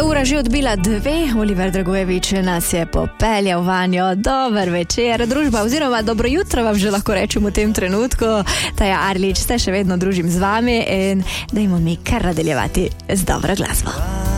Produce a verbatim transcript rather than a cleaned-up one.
ura že odbila dve, Oliver Dragojevič nas je popeljal vanjo. Dober večer, družba oziroma dobro jutro vam že lahko rečem v tem trenutku. Taja Arlič se še vedno družim z vami in dajmo mi kar nadaljevati z dobro glasbo.